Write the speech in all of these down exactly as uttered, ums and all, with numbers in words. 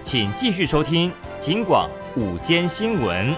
请继续收听警广午间新闻。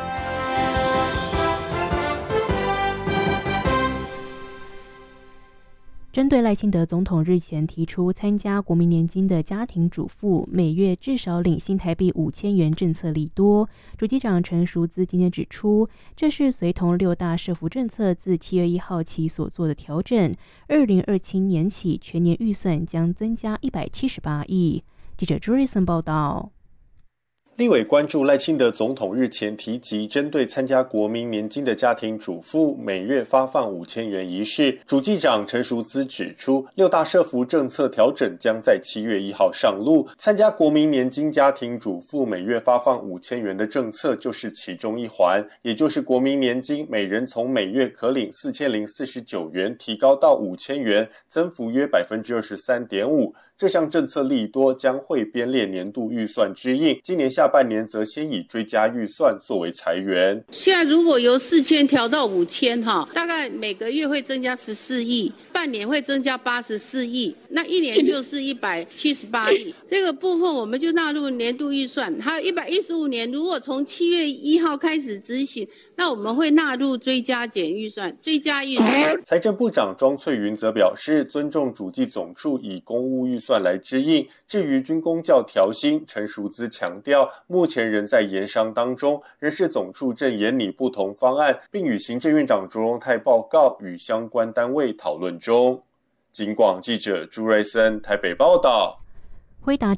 针对赖清德总统日前提出参加国民年金的家庭主妇每月至少领新台币五千元政策利多，主机长陈淑姿今天指出，这是随同六大社福政策自七月一号起所做的调整，二零二七年起全年预算将增加一百七十八亿。记者朱瑞森报道。 立委关注赖清德总统日前提及针对参加国民年金的家庭主妇每月发放五千元一事，主计长陈淑姿指出，六大社福政策调整将在七月一号上路，参加国民年金家庭主妇每月发放五千元的政策就是其中一环，也就是国民年金每人从每月可领四千零四十九元提高到五千元，增幅约 百分之二十三点五。这项政策利多将会编列年度预算之应，今年下半年则先以追加预算作为裁员。 现在如果由四千调到五千哈，大概每个月会增加十四亿，半年会增加八十四亿，那一年就是一百七十八亿。这个部分我们就纳入年度预算。还有一百一十五年，如果从七月一号开始执行，那我们会纳入追加减预算、追加预算。 财政部长庄翠云则表示，尊重主计总处以公务预算来支应。至于军公教调薪，陈淑姿强调，目前仍在研商当中，人事总处正研拟不同方案，并与行政院长卓荣泰报告，与相关单位讨论中。警广记者朱瑞森台北报道。 辉达